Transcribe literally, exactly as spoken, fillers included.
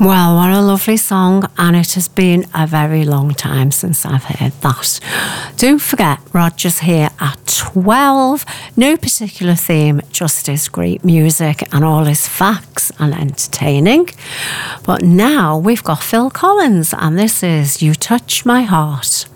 Well, what a lovely song, and it has been a very long time since I've heard that. Don't forget, Roger's here at twelve. No particular theme, just his great music and all his facts and entertaining. But now we've got Phil Collins, and this is You Touch My Heart.